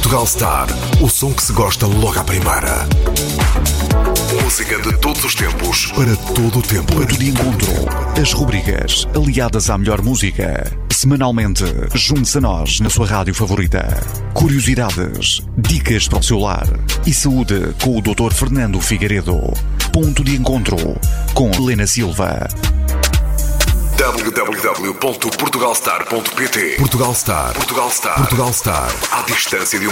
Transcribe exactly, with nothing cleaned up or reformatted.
Portugal Star, o som que se gosta logo à primeira. Música de todos os tempos, para todo o tempo. Ponto de encontro. As rubricas aliadas à melhor música. Semanalmente, junte-se a nós na sua rádio favorita. Curiosidades, dicas para o seu lar e saúde com o doutor Fernando Figueiredo. Ponto de encontro com Helena Silva. w w w ponto portugal star ponto p t Portugal Star. Portugal Star. Portugal Star. À distância de um